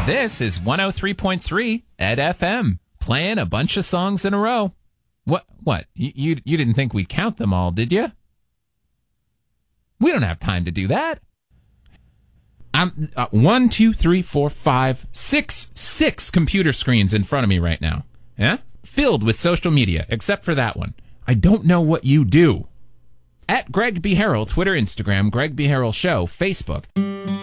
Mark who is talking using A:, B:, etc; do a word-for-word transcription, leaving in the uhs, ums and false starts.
A: This is one oh three point three at F M, playing a bunch of songs in a row. What? What? You, you, you didn't think we'd count them all, did you? We don't have time to do that. I'm uh, one, two, three, four, five, six, six computer screens in front of me right now. Yeah, filled with social media, except for that one. I don't know what you do. At Greg B. Harrell, Twitter, Instagram, Greg B. Harrell Show, Facebook.